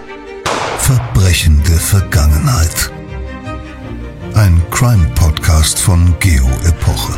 Verbrechen der Vergangenheit. Ein Crime-Podcast von Geo Epoche.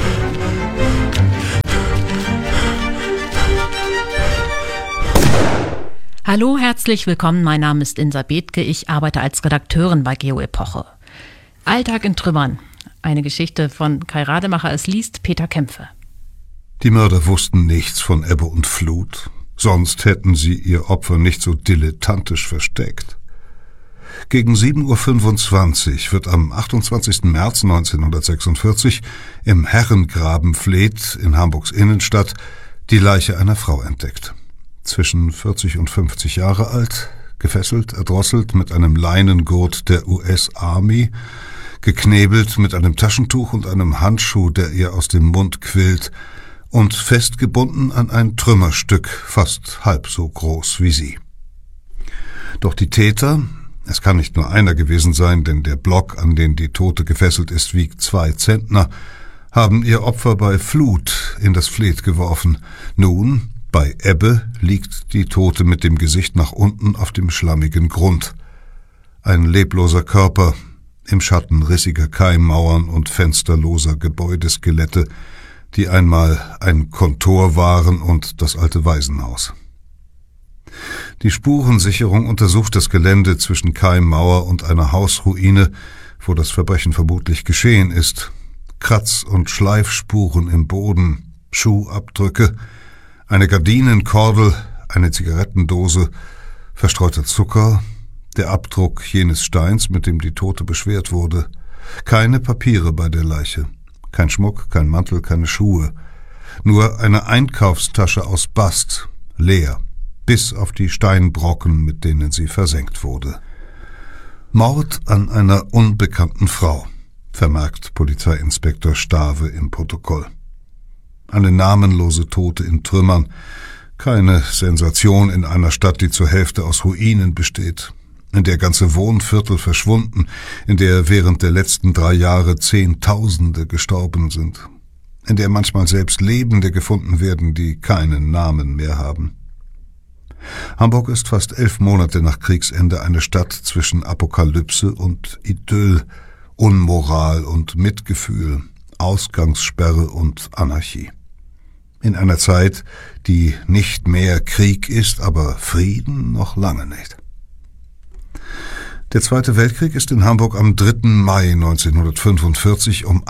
Hallo, herzlich willkommen. Mein Name ist Insa Bethke. Ich arbeite als Redakteurin bei Geo Epoche. Alltag in Trümmern. Eine Geschichte von Kai Rademacher. Es liest Peter Kämpfe. Die Mörder wussten nichts von Ebbe und Flut. Sonst hätten sie ihr Opfer nicht so dilettantisch versteckt. Gegen 7:25 Uhr wird am 28. März 1946 im Herrengraben Fleet in Hamburgs Innenstadt die Leiche einer Frau entdeckt. Zwischen 40 und 50 Jahre alt, gefesselt, erdrosselt mit einem Leinengurt der US Army, geknebelt mit einem Taschentuch und einem Handschuh, der ihr aus dem Mund quillt, und festgebunden an ein Trümmerstück, fast halb so groß wie sie. Doch die Täter, es kann nicht nur einer gewesen sein, denn der Block, an den die Tote gefesselt ist, wiegt 2 Zentner, haben ihr Opfer bei Flut in das Fleet geworfen. Nun, bei Ebbe, liegt die Tote mit dem Gesicht nach unten auf dem schlammigen Grund. Ein lebloser Körper, im Schatten rissiger Keimmauern und fensterloser Gebäudeskelette, die einmal ein Kontor waren und das alte Waisenhaus. Die Spurensicherung untersucht das Gelände zwischen Keimmauer und einer Hausruine, wo das Verbrechen vermutlich geschehen ist. Kratz- und Schleifspuren im Boden, Schuhabdrücke, eine Gardinenkordel, eine Zigarettendose, verstreuter Zucker, der Abdruck jenes Steins, mit dem die Tote beschwert wurde. Keine Papiere bei der Leiche. Kein Schmuck, kein Mantel, keine Schuhe. Nur eine Einkaufstasche aus Bast, leer, bis auf die Steinbrocken, mit denen sie versenkt wurde. Mord an einer unbekannten Frau, vermerkt Polizeiinspektor Stave im Protokoll. Eine namenlose Tote in Trümmern. Keine Sensation in einer Stadt, die zur Hälfte aus Ruinen besteht, in der ganze Wohnviertel verschwunden, in der während der letzten 3 Jahre Zehntausende gestorben sind, in der manchmal selbst Lebende gefunden werden, die keinen Namen mehr haben. Hamburg ist fast 11 Monate nach Kriegsende eine Stadt zwischen Apokalypse und Idyll, Unmoral und Mitgefühl, Ausgangssperre und Anarchie. In einer Zeit, die nicht mehr Krieg ist, aber Frieden noch lange nicht. Der Zweite Weltkrieg ist in Hamburg am 3. Mai 1945 um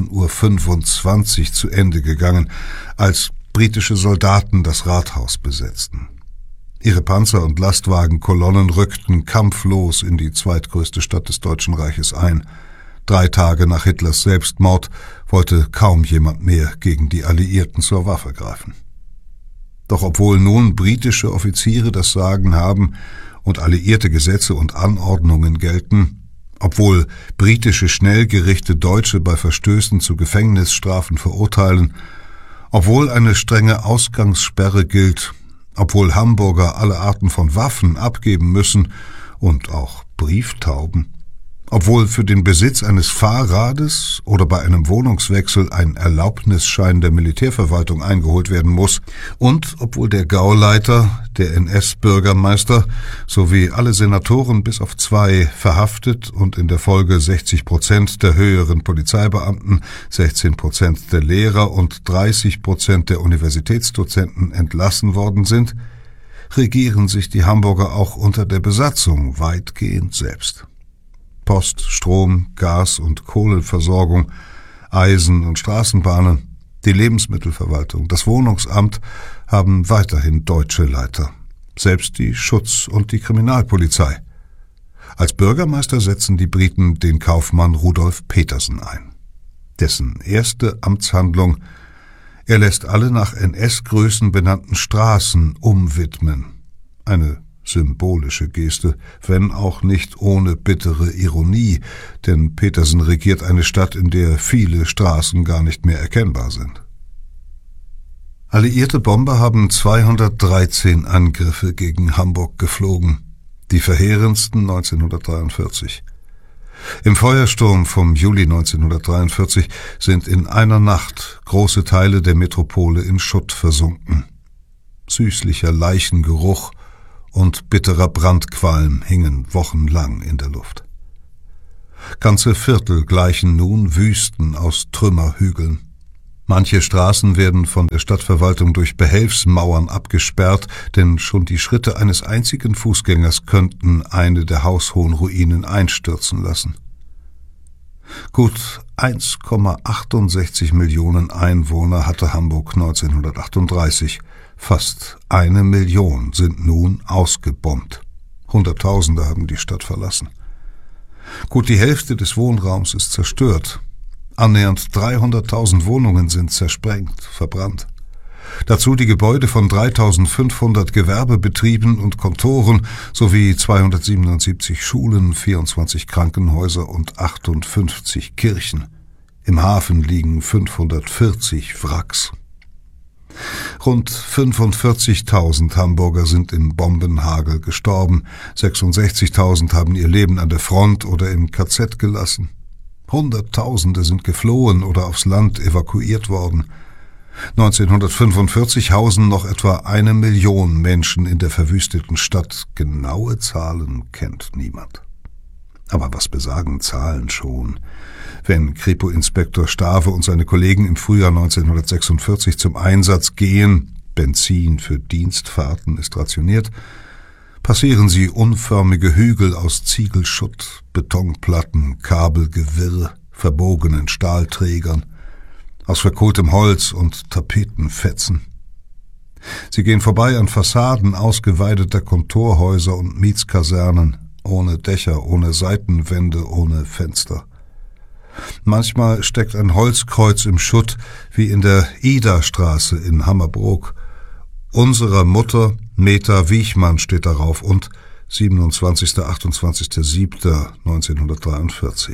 18:25 Uhr zu Ende gegangen, als britische Soldaten das Rathaus besetzten. Ihre Panzer- und Lastwagenkolonnen rückten kampflos in die zweitgrößte Stadt des Deutschen Reiches ein. 3 Tage nach Hitlers Selbstmord wollte kaum jemand mehr gegen die Alliierten zur Waffe greifen. Doch obwohl nun britische Offiziere das Sagen haben und alliierte Gesetze und Anordnungen gelten, obwohl britische Schnellgerichte Deutsche bei Verstößen zu Gefängnisstrafen verurteilen, obwohl eine strenge Ausgangssperre gilt, obwohl Hamburger alle Arten von Waffen abgeben müssen und auch Brieftauben, obwohl für den Besitz eines Fahrrades oder bei einem Wohnungswechsel ein Erlaubnisschein der Militärverwaltung eingeholt werden muss und obwohl der Gauleiter, der NS-Bürgermeister sowie alle Senatoren bis auf 2 verhaftet und in der Folge 60% der höheren Polizeibeamten, 16% der Lehrer und 30% der Universitätsdozenten entlassen worden sind, regieren sich die Hamburger auch unter der Besatzung weitgehend selbst. Post, Strom, Gas- und Kohleversorgung, Eisen- und Straßenbahnen, die Lebensmittelverwaltung, das Wohnungsamt haben weiterhin deutsche Leiter, selbst die Schutz- und die Kriminalpolizei. Als Bürgermeister setzen die Briten den Kaufmann Rudolf Petersen ein. Dessen erste Amtshandlung: er lässt alle nach NS-Größen benannten Straßen umwidmen. Eine symbolische Geste, wenn auch nicht ohne bittere Ironie, denn Petersen regiert eine Stadt, in der viele Straßen gar nicht mehr erkennbar sind. Alliierte Bomber haben 213 Angriffe gegen Hamburg geflogen, die verheerendsten 1943. Im Feuersturm vom Juli 1943 sind in einer Nacht große Teile der Metropole in Schutt versunken. Süßlicher Leichengeruch und bitterer Brandqualm hingen wochenlang in der Luft. Ganze Viertel gleichen nun Wüsten aus Trümmerhügeln. Manche Straßen werden von der Stadtverwaltung durch Behelfsmauern abgesperrt, denn schon die Schritte eines einzigen Fußgängers könnten eine der haushohen Ruinen einstürzen lassen. Gut 1,68 Millionen Einwohner hatte Hamburg 1938. Fast 1 Million sind nun ausgebombt. Hunderttausende haben die Stadt verlassen. Gut die Hälfte des Wohnraums ist zerstört. Annähernd 300.000 Wohnungen sind zersprengt, verbrannt. Dazu die Gebäude von 3.500 Gewerbebetrieben und Kontoren sowie 277 Schulen, 24 Krankenhäuser und 58 Kirchen. Im Hafen liegen 540 Wracks. Rund 45.000 Hamburger sind im Bombenhagel gestorben, 66.000 haben ihr Leben an der Front oder im KZ gelassen. Hunderttausende sind geflohen oder aufs Land evakuiert worden. 1945 hausen noch etwa 1 Million Menschen in der verwüsteten Stadt. Genaue Zahlen kennt niemand. Aber was besagen Zahlen schon? Wenn Kripo-Inspektor Stave und seine Kollegen im Frühjahr 1946 zum Einsatz gehen, Benzin für Dienstfahrten ist rationiert, passieren sie unförmige Hügel aus Ziegelschutt, Betonplatten, Kabelgewirr, verbogenen Stahlträgern, aus verkohltem Holz und Tapetenfetzen. Sie gehen vorbei an Fassaden ausgeweideter Kontorhäuser und Mietskasernen, ohne Dächer, ohne Seitenwände, ohne Fenster. Manchmal steckt ein Holzkreuz im Schutt, wie in der Idastraße in Hammerbrook. Unserer Mutter Meta Wiechmann steht darauf und 27. 28.07.1943.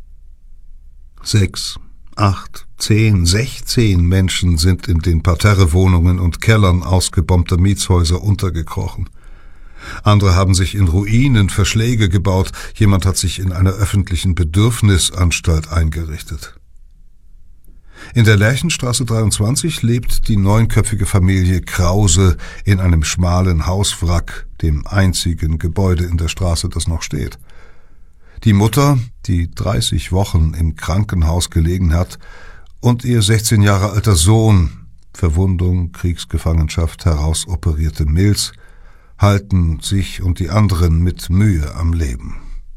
6, 8, 10, 16 Menschen sind in den Parterrewohnungen und Kellern ausgebombter Mietshäuser untergekrochen. Andere haben sich in Ruinen Verschläge gebaut, jemand hat sich in einer öffentlichen Bedürfnisanstalt eingerichtet. In der Lerchenstraße 23 lebt die 9-köpfige Familie Krause in einem schmalen Hauswrack, dem einzigen Gebäude in der Straße, das noch steht. Die Mutter, die 30 Wochen im Krankenhaus gelegen hat, und ihr 16 Jahre alter Sohn, Verwundung, Kriegsgefangenschaft, herausoperierte Milz, halten sich und die anderen mit Mühe am Leben.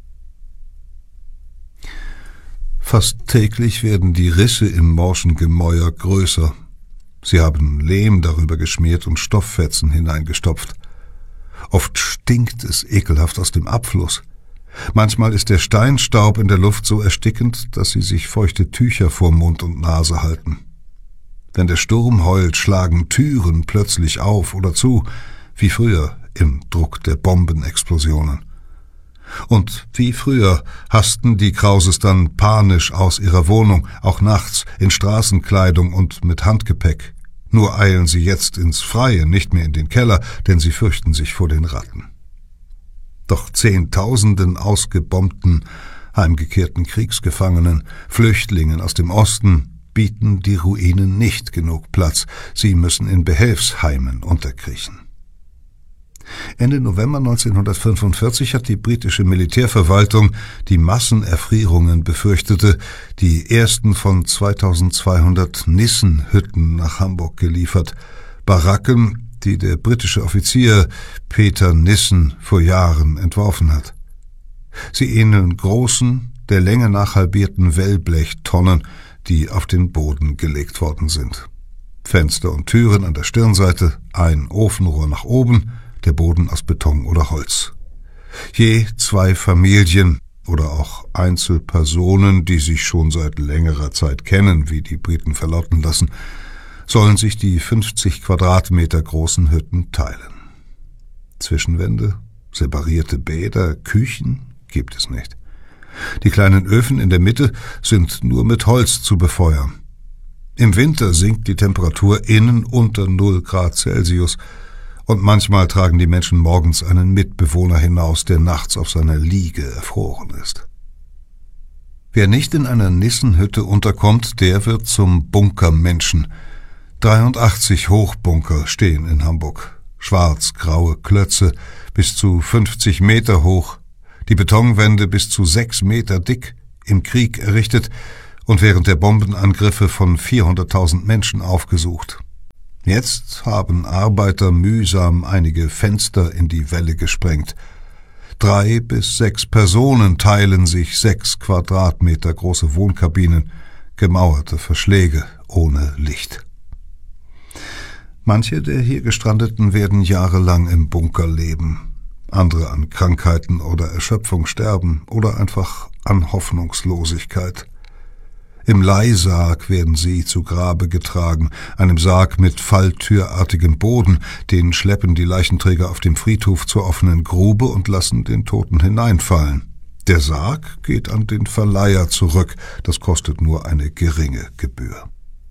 Fast täglich werden die Risse im morschen Gemäuer größer. Sie haben Lehm darüber geschmiert und Stofffetzen hineingestopft. Oft stinkt es ekelhaft aus dem Abfluss. Manchmal ist der Steinstaub in der Luft so erstickend, dass sie sich feuchte Tücher vor Mund und Nase halten. Wenn der Sturm heult, schlagen Türen plötzlich auf oder zu, wie früher im Druck der Bombenexplosionen. Und wie früher hasten die Krauses dann panisch aus ihrer Wohnung, auch nachts, in Straßenkleidung und mit Handgepäck. Nur eilen sie jetzt ins Freie, nicht mehr in den Keller, denn sie fürchten sich vor den Ratten. Doch Zehntausenden ausgebombten, heimgekehrten Kriegsgefangenen, Flüchtlingen aus dem Osten bieten die Ruinen nicht genug Platz. Sie müssen in Behelfsheimen unterkriechen. Ende November 1945 hat die britische Militärverwaltung die Massenerfrierungen befürchtete, die ersten von 2200 Nissenhütten nach Hamburg geliefert, Baracken, die der britische Offizier Peter Nissen vor Jahren entworfen hat. Sie ähneln großen, der Länge nach halbierten Wellblechtonnen, die auf den Boden gelegt worden sind. Fenster und Türen an der Stirnseite, ein Ofenrohr nach oben, der Boden aus Beton oder Holz. Je 2 Familien oder auch Einzelpersonen, die sich schon seit längerer Zeit kennen, wie die Briten verlauten lassen, sollen sich die 50 Quadratmeter großen Hütten teilen. Zwischenwände, separierte Bäder, Küchen gibt es nicht. Die kleinen Öfen in der Mitte sind nur mit Holz zu befeuern. Im Winter sinkt die Temperatur innen unter 0 Grad Celsius, und manchmal tragen die Menschen morgens einen Mitbewohner hinaus, der nachts auf seiner Liege erfroren ist. Wer nicht in einer Nissenhütte unterkommt, der wird zum Bunkermenschen. 83 Hochbunker stehen in Hamburg. schwarz-graue Klötze bis zu 50 Meter hoch, die Betonwände bis zu 6 Meter dick, im Krieg errichtet und während der Bombenangriffe von 400.000 Menschen aufgesucht. Jetzt haben Arbeiter mühsam einige Fenster in die Wälle gesprengt. 3 bis 6 Personen teilen sich 6 Quadratmeter große Wohnkabinen, gemauerte Verschläge ohne Licht. Manche der hier Gestrandeten werden jahrelang im Bunker leben, andere an Krankheiten oder Erschöpfung sterben oder einfach an Hoffnungslosigkeit. Im Leihsarg werden sie zu Grabe getragen, einem Sarg mit falltürartigem Boden, den schleppen die Leichenträger auf dem Friedhof zur offenen Grube und lassen den Toten hineinfallen. Der Sarg geht an den Verleiher zurück, das kostet nur eine geringe Gebühr.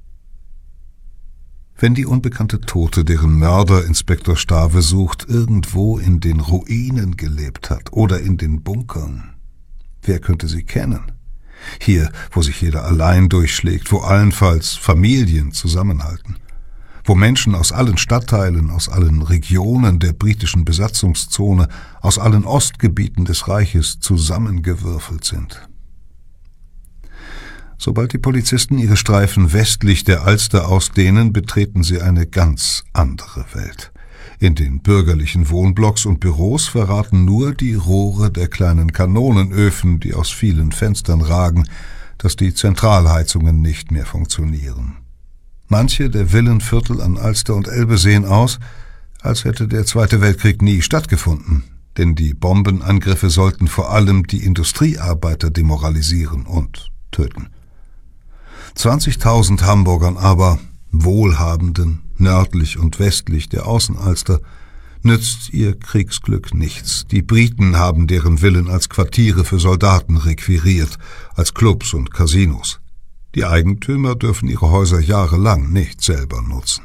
Wenn die unbekannte Tote, deren Mörder Inspektor Stave sucht, irgendwo in den Ruinen gelebt hat oder in den Bunkern, wer könnte sie kennen? Hier, wo sich jeder allein durchschlägt, wo allenfalls Familien zusammenhalten, wo Menschen aus allen Stadtteilen, aus allen Regionen der britischen Besatzungszone, aus allen Ostgebieten des Reiches zusammengewürfelt sind. Sobald die Polizisten ihre Streifen westlich der Alster ausdehnen, betreten sie eine ganz andere Welt. In den bürgerlichen Wohnblocks und Büros verraten nur die Rohre der kleinen Kanonenöfen, die aus vielen Fenstern ragen, dass die Zentralheizungen nicht mehr funktionieren. Manche der Villenviertel an Alster und Elbe sehen aus, als hätte der Zweite Weltkrieg nie stattgefunden, denn die Bombenangriffe sollten vor allem die Industriearbeiter demoralisieren und töten. 20.000 Hamburgern aber, Wohlhabenden, nördlich und westlich der Außenalster, nützt ihr Kriegsglück nichts. Die Briten haben deren Villen als Quartiere für Soldaten requiriert, als Clubs und Casinos. Die Eigentümer dürfen ihre Häuser jahrelang nicht selber nutzen.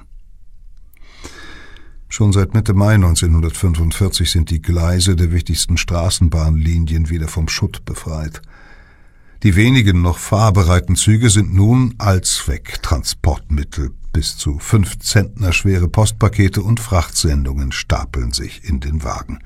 Schon seit Mitte Mai 1945 sind die Gleise der wichtigsten Straßenbahnlinien wieder vom Schutt befreit. Die wenigen noch fahrbereiten Züge sind nun Allzwecktransportmittel. Bis zu 5 Zentner schwere Postpakete und Frachtsendungen stapeln sich in den Wagen.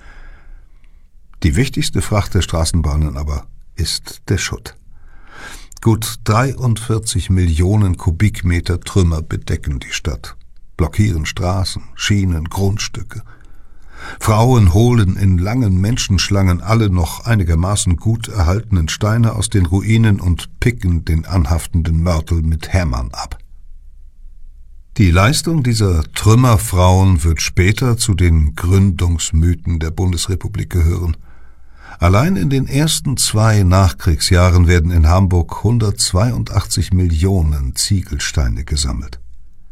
Die wichtigste Fracht der Straßenbahnen aber ist der Schutt. Gut 43 Millionen Kubikmeter Trümmer bedecken die Stadt, blockieren Straßen, Schienen, Grundstücke. Frauen holen in langen Menschenschlangen alle noch einigermaßen gut erhaltenen Steine aus den Ruinen und picken den anhaftenden Mörtel mit Hämmern ab. Die Leistung dieser Trümmerfrauen wird später zu den Gründungsmythen der Bundesrepublik gehören. Allein in den ersten 2 Nachkriegsjahren werden in Hamburg 182 Millionen Ziegelsteine gesammelt.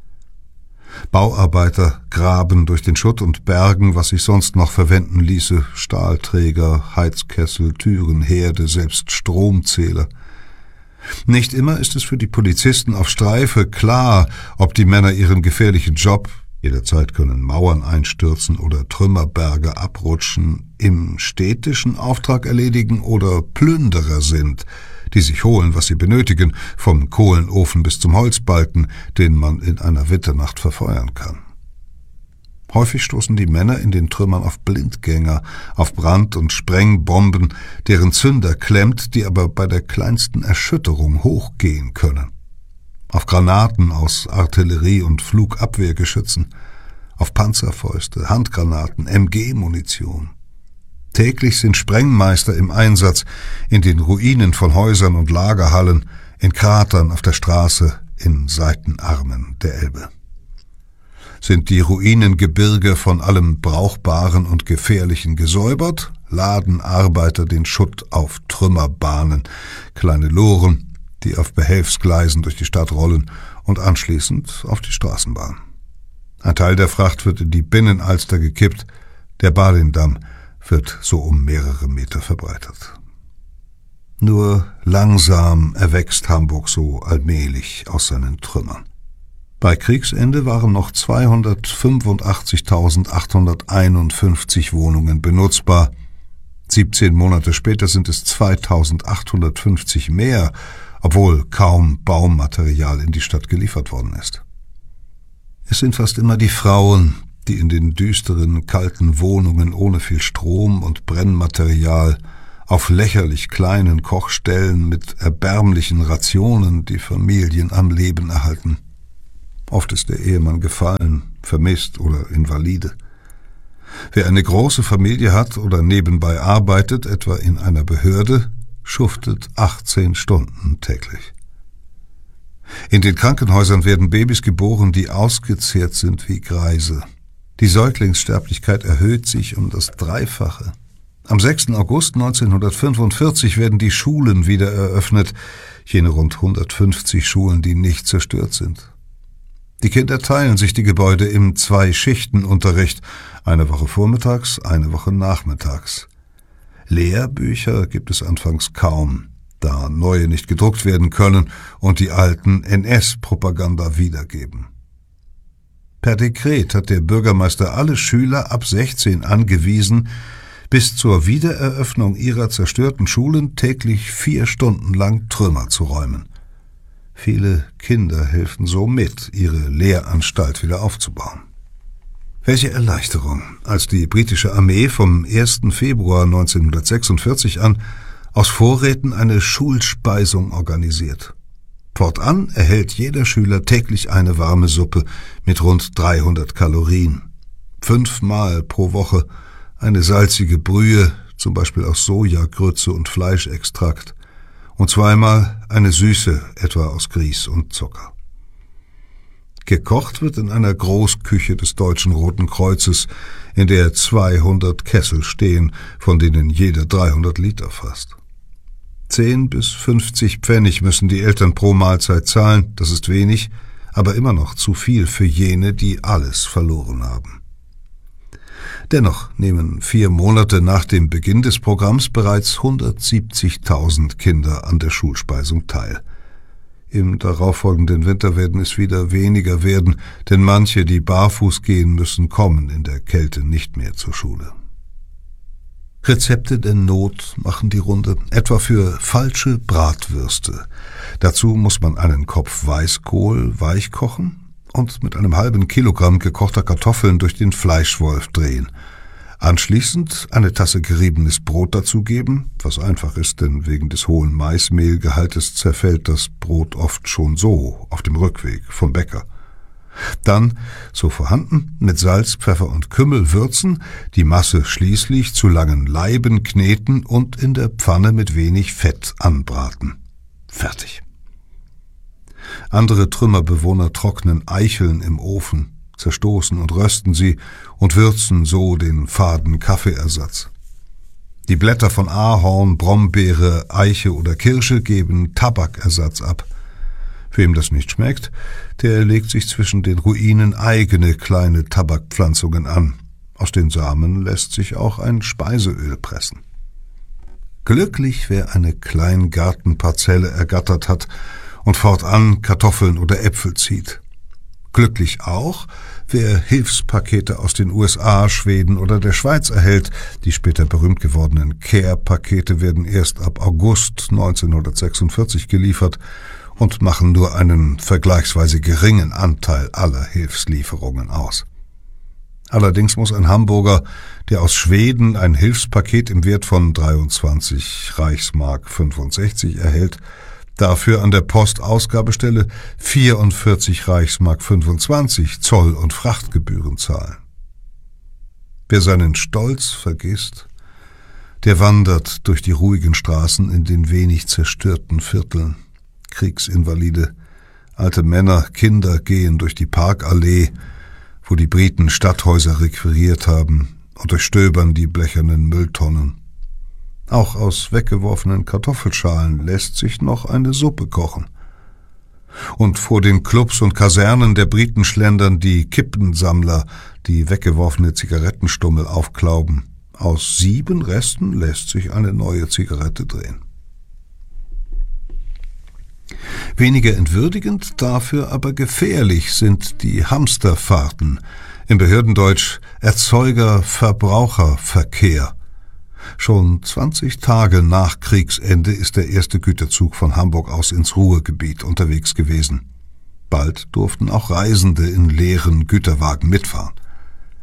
Bauarbeiter graben durch den Schutt und bergen, was sich sonst noch verwenden ließe: Stahlträger, Heizkessel, Türen, Herde, selbst Stromzähler. Nicht immer ist es für die Polizisten auf Streife klar, ob die Männer ihren gefährlichen Job, jederzeit können Mauern einstürzen oder Trümmerberge abrutschen, im städtischen Auftrag erledigen oder Plünderer sind, die sich holen, was sie benötigen, vom Kohlenofen bis zum Holzbalken, den man in einer Winternacht verfeuern kann. Häufig stoßen die Männer in den Trümmern auf Blindgänger, auf Brand- und Sprengbomben, deren Zünder klemmt, die aber bei der kleinsten Erschütterung hochgehen können. Auf Granaten aus Artillerie- und Flugabwehrgeschützen, auf Panzerfäuste, Handgranaten, MG-Munition. Täglich sind Sprengmeister im Einsatz in den Ruinen von Häusern und Lagerhallen, in Kratern auf der Straße, in Seitenarmen der Elbe. Sind die Ruinengebirge von allem Brauchbaren und Gefährlichen gesäubert, laden Arbeiter den Schutt auf Trümmerbahnen, kleine Loren, die auf Behelfsgleisen durch die Stadt rollen, und anschließend auf die Straßenbahn. Ein Teil der Fracht wird in die Binnenalster gekippt, der Balindamm wird so um mehrere Meter verbreitert. Nur langsam erwächst Hamburg so allmählich aus seinen Trümmern. Bei Kriegsende waren noch 285.851 Wohnungen benutzbar. 17 Monate später sind es 2.850 mehr, obwohl kaum Baumaterial in die Stadt geliefert worden ist. Es sind fast immer die Frauen, die in den düsteren, kalten Wohnungen ohne viel Strom und Brennmaterial auf lächerlich kleinen Kochstellen mit erbärmlichen Rationen die Familien am Leben erhalten. Oft ist der Ehemann gefallen, vermisst oder invalide. Wer eine große Familie hat oder nebenbei arbeitet, etwa in einer Behörde, schuftet 18 Stunden täglich. In den Krankenhäusern werden Babys geboren, die ausgezehrt sind wie Greise. Die Säuglingssterblichkeit erhöht sich um das Dreifache. Am 6. August 1945 werden die Schulen wieder eröffnet, jene rund 150 Schulen, die nicht zerstört sind. Die Kinder teilen sich die Gebäude im 2-Schichten-Unterricht, eine Woche vormittags, eine Woche nachmittags. Lehrbücher gibt es anfangs kaum, da neue nicht gedruckt werden können und die alten NS-Propaganda wiedergeben. Per Dekret hat der Bürgermeister alle Schüler ab 16 angewiesen, bis zur Wiedereröffnung ihrer zerstörten Schulen täglich 4 Stunden lang Trümmer zu räumen. Viele Kinder helfen so mit, ihre Lehranstalt wieder aufzubauen. Welche Erleichterung, als die britische Armee vom 1. Februar 1946 an aus Vorräten eine Schulspeisung organisiert. Fortan erhält jeder Schüler täglich eine warme Suppe mit rund 300 Kalorien. 5-mal pro Woche eine salzige Brühe, zum Beispiel aus Sojagrütze und Fleischextrakt, und 2-mal eine süße, etwa aus Grieß und Zucker. Gekocht wird in einer Großküche des Deutschen Roten Kreuzes, in der 200 Kessel stehen, von denen jeder 300 Liter fasst. 10 bis 50 Pfennig müssen die Eltern pro Mahlzeit zahlen, das ist wenig, aber immer noch zu viel für jene, die alles verloren haben. Dennoch nehmen 4 Monate nach dem Beginn des Programms bereits 170.000 Kinder an der Schulspeisung teil. Im darauffolgenden Winter werden es wieder weniger werden, denn manche, die barfuß gehen müssen, kommen in der Kälte nicht mehr zur Schule. Rezepte der Not machen die Runde, etwa für falsche Bratwürste. Dazu muss man einen Kopf Weißkohl weich kochen und mit einem halben Kilogramm gekochter Kartoffeln durch den Fleischwolf drehen. Anschließend eine Tasse geriebenes Brot dazugeben, was einfach ist, denn wegen des hohen Maismehlgehaltes zerfällt das Brot oft schon so auf dem Rückweg vom Bäcker. Dann, so vorhanden, mit Salz, Pfeffer und Kümmel würzen, die Masse schließlich zu langen Laiben kneten und in der Pfanne mit wenig Fett anbraten. Fertig. Andere Trümmerbewohner trocknen Eicheln im Ofen, zerstoßen und rösten sie und würzen so den faden Kaffeeersatz. Die Blätter von Ahorn, Brombeere, Eiche oder Kirsche geben Tabakersatz ab. Wem das nicht schmeckt, der legt sich zwischen den Ruinen eigene kleine Tabakpflanzungen an. Aus den Samen lässt sich auch ein Speiseöl pressen. Glücklich, wer eine Kleingartenparzelle ergattert hat und fortan Kartoffeln oder Äpfel zieht. Glücklich auch, wer Hilfspakete aus den USA, Schweden oder der Schweiz erhält. Die später berühmt gewordenen Care-Pakete werden erst ab August 1946 geliefert und machen nur einen vergleichsweise geringen Anteil aller Hilfslieferungen aus. Allerdings muss ein Hamburger, der aus Schweden ein Hilfspaket im Wert von 23 Reichsmark 65 erhält, dafür an der Postausgabestelle 44 Reichsmark 25 Zoll- und Frachtgebühren zahlen. Wer seinen Stolz vergisst, der wandert durch die ruhigen Straßen in den wenig zerstörten Vierteln. Kriegsinvalide, alte Männer, Kinder gehen durch die Parkallee, wo die Briten Stadthäuser requiriert haben, und durchstöbern die blechernen Mülltonnen. Auch aus weggeworfenen Kartoffelschalen lässt sich noch eine Suppe kochen. Und vor den Clubs und Kasernen der Briten schlendern die Kippensammler, die weggeworfene Zigarettenstummel aufklauben. Aus 7 Resten lässt sich eine neue Zigarette drehen. Weniger entwürdigend, dafür aber gefährlich sind die Hamsterfahrten, im Behördendeutsch Erzeuger-Verbraucher-Verkehr. Schon 20 Tage nach Kriegsende ist der erste Güterzug von Hamburg aus ins Ruhrgebiet unterwegs gewesen. Bald durften auch Reisende in leeren Güterwagen mitfahren.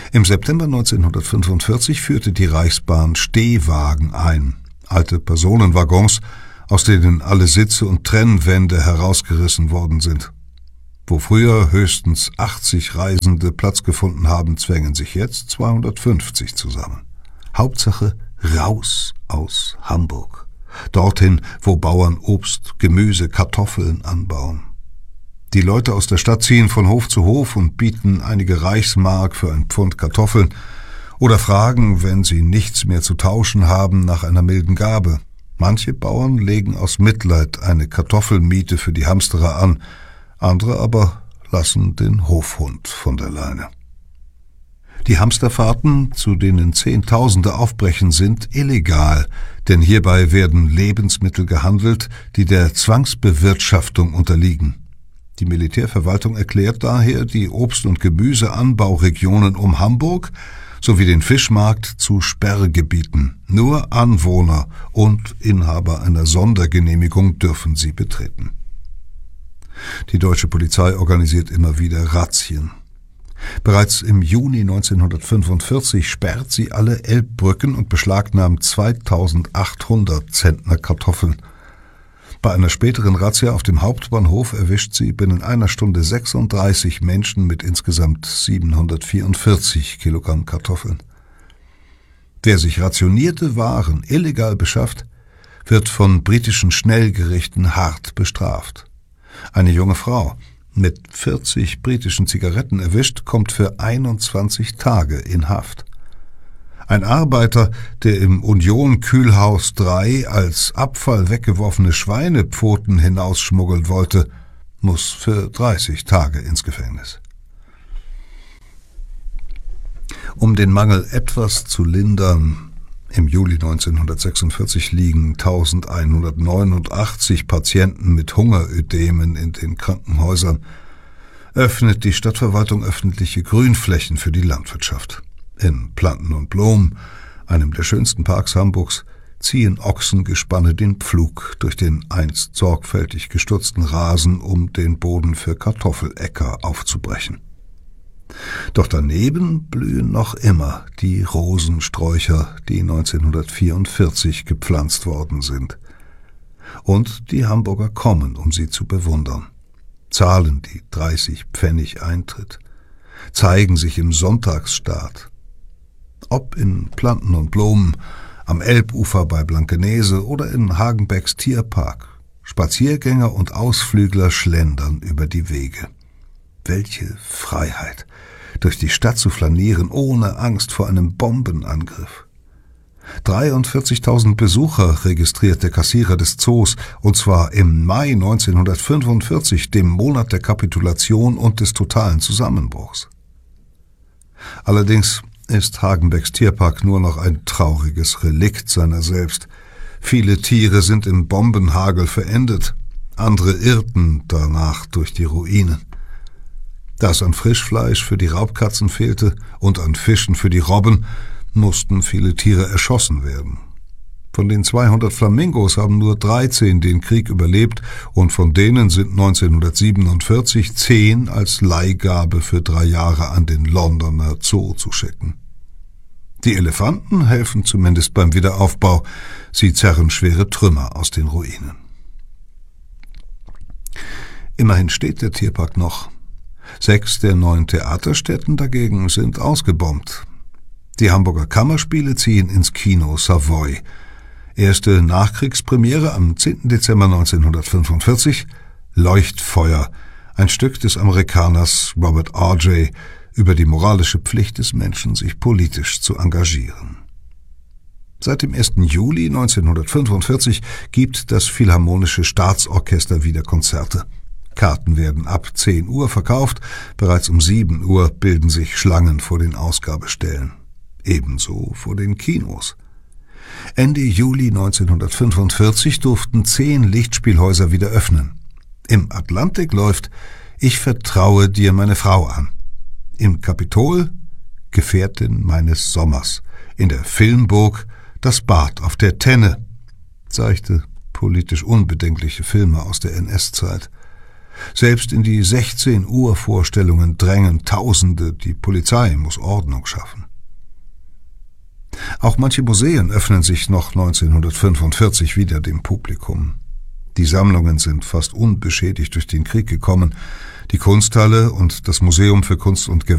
Im September 1945 führte die Reichsbahn Stehwagen ein, alte Personenwaggons, aus denen alle Sitze und Trennwände herausgerissen worden sind. Wo früher höchstens 80 Reisende Platz gefunden haben, zwängen sich jetzt 250 zusammen. Hauptsache raus aus Hamburg. Dorthin, wo Bauern Obst, Gemüse, Kartoffeln anbauen. Die Leute aus der Stadt ziehen von Hof zu Hof und bieten einige Reichsmark für ein Pfund Kartoffeln oder fragen, wenn sie nichts mehr zu tauschen haben, nach einer milden Gabe. Manche Bauern legen aus Mitleid eine Kartoffelmiete für die Hamsterer an, andere aber lassen den Hofhund von der Leine. Die Hamsterfahrten, zu denen Zehntausende aufbrechen, sind illegal, denn hierbei werden Lebensmittel gehandelt, die der Zwangsbewirtschaftung unterliegen. Die Militärverwaltung erklärt daher die Obst- und Gemüseanbauregionen um Hamburg sowie den Fischmarkt zu Sperrgebieten. Nur Anwohner und Inhaber einer Sondergenehmigung dürfen sie betreten. Die deutsche Polizei organisiert immer wieder Razzien. Bereits im Juni 1945 sperrt sie alle Elbbrücken und beschlagnahmt 2800 Zentner Kartoffeln. Bei einer späteren Razzia auf dem Hauptbahnhof erwischt sie binnen einer Stunde 36 Menschen mit insgesamt 744 Kilogramm Kartoffeln. Wer sich rationierte Waren illegal beschafft, wird von britischen Schnellgerichten hart bestraft. Eine junge Frau, mit 40 britischen Zigaretten erwischt, kommt für 21 Tage in Haft. Ein Arbeiter, der im Union-Kühlhaus 3 als Abfall weggeworfene Schweinepfoten hinausschmuggeln wollte, muss für 30 Tage ins Gefängnis. Um den Mangel etwas zu lindern, im Juli 1946 liegen 1189 Patienten mit Hungerödemen in den Krankenhäusern, öffnet die Stadtverwaltung öffentliche Grünflächen für die Landwirtschaft. In Planten und Blom, einem der schönsten Parks Hamburgs, ziehen Ochsengespanne den Pflug durch den einst sorgfältig gestutzten Rasen, um den Boden für Kartoffeläcker aufzubrechen. Doch daneben blühen noch immer die Rosensträucher, die 1944 gepflanzt worden sind. Und die Hamburger kommen, um sie zu bewundern, zahlen die 30 Pfennig Eintritt, zeigen sich im Sonntagsstaat. Ob in Planten und Blumen, am Elbufer bei Blankenese oder in Hagenbecks Tierpark, Spaziergänger und Ausflügler schlendern über die Wege. Welche Freiheit, durch die Stadt zu flanieren, ohne Angst vor einem Bombenangriff. 43.000 Besucher registriert der Kassierer des Zoos, und zwar im Mai 1945, dem Monat der Kapitulation und des totalen Zusammenbruchs. Allerdings ist Hagenbecks Tierpark nur noch ein trauriges Relikt seiner selbst. Viele Tiere sind im Bombenhagel verendet, andere irrten danach durch die Ruinen. Da es an Frischfleisch für die Raubkatzen fehlte und an Fischen für die Robben, mussten viele Tiere erschossen werden. Von den 200 Flamingos haben nur 13 den Krieg überlebt und von denen sind 1947 10 als Leihgabe für 3 Jahre an den Londoner Zoo zu schicken. Die Elefanten helfen zumindest beim Wiederaufbau, sie zerren schwere Trümmer aus den Ruinen. Immerhin steht der Tierpark noch. 6 der 9 Theaterstätten dagegen sind ausgebombt. Die Hamburger Kammerspiele ziehen ins Kino Savoy. Erste Nachkriegspremiere am 10. Dezember 1945, Leuchtfeuer, ein Stück des Amerikaners Robert R.J. über die moralische Pflicht des Menschen, sich politisch zu engagieren. Seit dem 1. Juli 1945 gibt das Philharmonische Staatsorchester wieder Konzerte. Karten werden ab 10 Uhr verkauft, bereits um 7 Uhr bilden sich Schlangen vor den Ausgabestellen. Ebenso vor den Kinos. Ende Juli 1945 durften 10 Lichtspielhäuser wieder öffnen. Im Atlantik läuft »Ich vertraue dir meine Frau an«. Im Kapitol »Gefährtin meines Sommers«. In der Filmburg »Das Bad auf der Tenne«. Seichte, politisch unbedenkliche Filme aus der NS-Zeit. Selbst in die 16 Uhr Vorstellungen drängen Tausende, die Polizei muss Ordnung schaffen. Auch manche Museen öffnen sich noch 1945 wieder dem Publikum. Die Sammlungen sind fast unbeschädigt durch den Krieg gekommen. Die Kunsthalle und das Museum für Kunst und